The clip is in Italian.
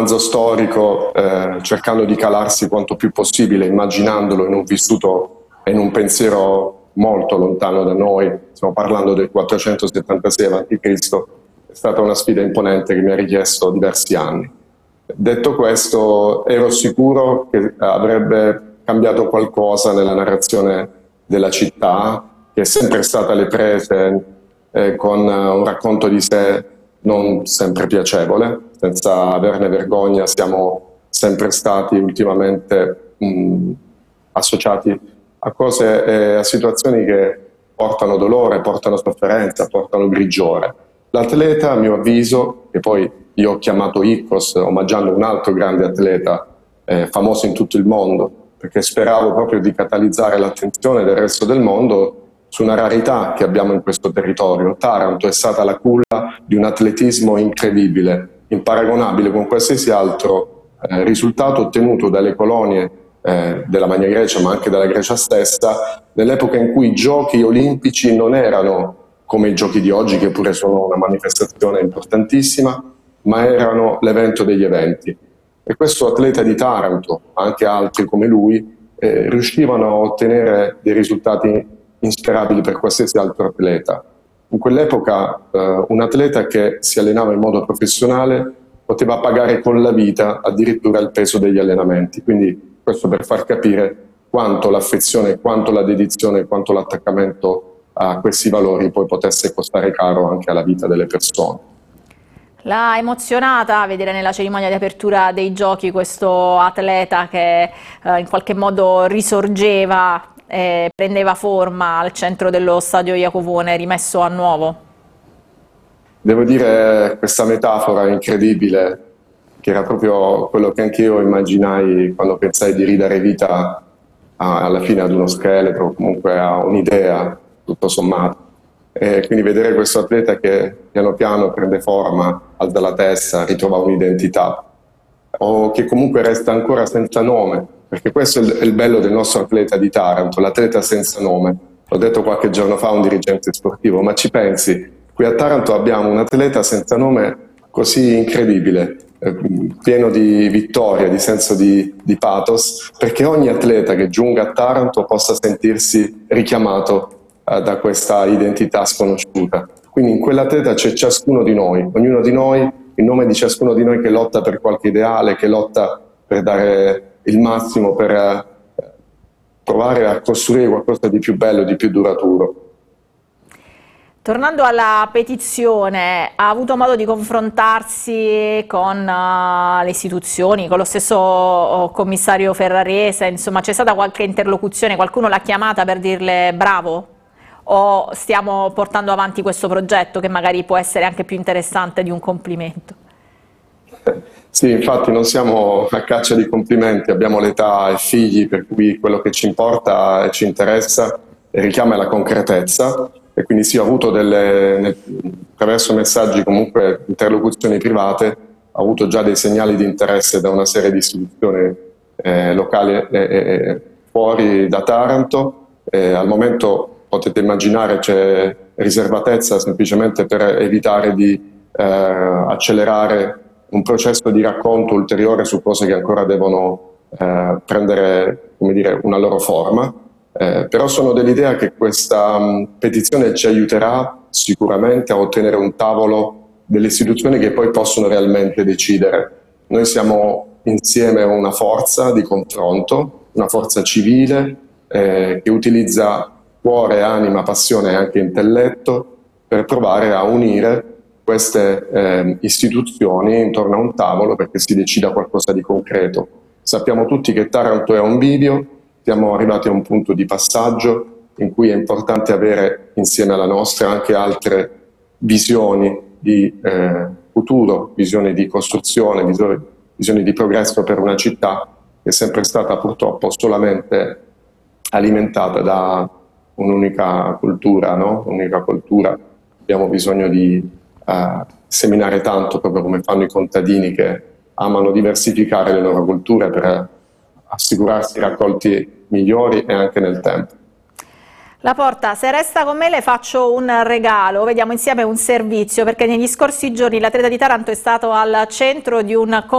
romanzo storico, cercando di calarsi quanto più possibile, immaginandolo in un vissuto e in un pensiero molto lontano da noi. Stiamo parlando del 476 a.C., è stata una sfida imponente che mi ha richiesto diversi anni. Detto questo, ero sicuro che avrebbe cambiato qualcosa nella narrazione della città, che è sempre stata alle prese con un racconto di sé non sempre piacevole, senza averne vergogna. Siamo sempre stati ultimamente associati a cose e a situazioni che portano dolore, portano sofferenza, portano grigiore. L'atleta, a mio avviso, che poi io ho chiamato Iccos, omaggiando un altro grande atleta famoso in tutto il mondo, perché speravo proprio di catalizzare l'attenzione del resto del mondo su una rarità che abbiamo in questo territorio. Taranto è stata la culla di un atletismo incredibile, imparagonabile con qualsiasi altro risultato ottenuto dalle colonie della Magna Grecia, ma anche dalla Grecia stessa, nell'epoca in cui i giochi olimpici non erano come i giochi di oggi, che pure sono una manifestazione importantissima, ma erano l'evento degli eventi. E questo atleta di Taranto, ma anche altri come lui, riuscivano a ottenere dei risultati insperabili per qualsiasi altro atleta. In quell'epoca un atleta che si allenava in modo professionale poteva pagare con la vita addirittura il peso degli allenamenti. Quindi questo per far capire quanto l'affezione, quanto la dedizione, quanto l'attaccamento a questi valori poi potesse costare caro anche alla vita delle persone. L'ha emozionata vedere nella cerimonia di apertura dei giochi questo atleta che in qualche modo risorgeva e prendeva forma al centro dello stadio Iacovone, rimesso a nuovo? Devo dire, questa metafora incredibile, che era proprio quello che anche io immaginai quando pensai di ridare vita alla fine ad uno scheletro, comunque a un'idea, tutto sommato. E quindi vedere questo atleta che piano piano prende forma, alza la testa, ritrova un'identità, o che comunque resta ancora senza nome, perché questo è il bello del nostro atleta di Taranto, l'atleta senza nome. L'ho detto qualche giorno fa a un dirigente sportivo, ma ci pensi, qui a Taranto abbiamo un atleta senza nome così incredibile, pieno di vittoria, di senso di pathos, perché ogni atleta che giunga a Taranto possa sentirsi richiamato da questa identità sconosciuta. Quindi in quell'atleta c'è ciascuno di noi, ognuno di noi, in nome di ciascuno di noi che lotta per qualche ideale, che lotta per dare il massimo, per provare a costruire qualcosa di più bello, di più duraturo. Tornando alla petizione, ha avuto modo di confrontarsi con le istituzioni, con lo stesso commissario Ferrarese, insomma c'è stata qualche interlocuzione, qualcuno l'ha chiamata per dirle bravo? O stiamo portando avanti questo progetto che magari può essere anche più interessante di un complimento? Sì, infatti non siamo a caccia di complimenti, abbiamo l'età e figli, per cui quello che ci importa e ci interessa e richiama la concretezza. E quindi sì, ho avuto attraverso messaggi, comunque interlocuzioni private, ho avuto già dei segnali di interesse da una serie di istituzioni locali fuori da Taranto. Al momento potete immaginare c'è riservatezza semplicemente per evitare di accelerare un processo di racconto ulteriore su cose che ancora devono prendere, come dire, una loro forma. Però sono dell'idea che questa petizione ci aiuterà sicuramente a ottenere un tavolo delle istituzioni che poi possono realmente decidere. Noi siamo insieme una forza di confronto, una forza civile che utilizza cuore, anima, passione e anche intelletto per provare a unire queste istituzioni intorno a un tavolo perché si decida qualcosa di concreto. Sappiamo tutti che Taranto è un bivio, siamo arrivati a un punto di passaggio in cui è importante avere insieme alla nostra anche altre visioni di futuro, visioni di costruzione, visioni di progresso per una città che è sempre stata purtroppo solamente alimentata da un'unica cultura, no? Un'unica cultura. Abbiamo bisogno di seminare tanto, proprio come fanno i contadini che amano diversificare le loro culture per assicurarsi raccolti migliori e anche nel tempo. Laporta, se resta con me le faccio un regalo, vediamo insieme un servizio, perché negli scorsi giorni l'atleta di Taranto è stato al centro di un